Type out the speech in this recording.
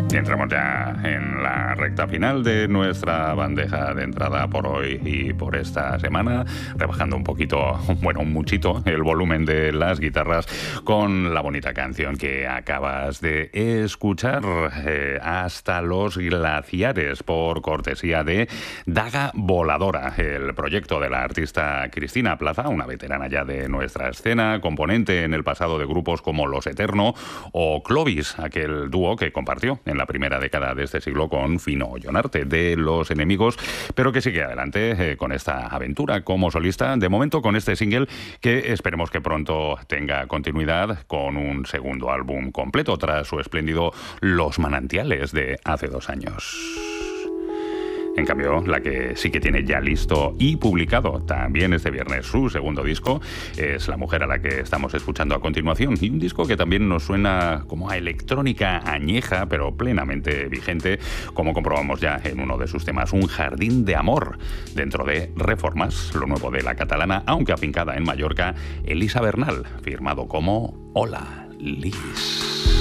Entramos ya en la recta final de nuestra bandeja de entrada por hoy y por esta semana, rebajando un poquito, bueno, un muchito, el volumen de las guitarras con la bonita canción que acabas de escuchar, Hasta los glaciares, por cortesía de Daga Voladora, el proyecto de la artista Cristina Plaza, una veterana ya de nuestra escena, componente en el pasado de grupos como Los Eterno o Clovis, aquel dúo que compartió en la primera década de este siglo con Fino Jonarte de Los Enemigos, pero que sigue adelante con esta aventura como solista, de momento con este single que esperemos que pronto tenga continuidad con un segundo álbum completo tras su espléndido Los Manantiales de hace 2 años. En cambio, la que sí que tiene ya listo y publicado también este viernes su segundo disco es la mujer a la que estamos escuchando a continuación, y un disco que también nos suena como a electrónica añeja pero plenamente vigente, como comprobamos ya en uno de sus temas, Un jardín de amor, dentro de Reformas, lo nuevo de la catalana, aunque afincada en Mallorca, Elisa Bernal, firmado como Hola, Lis.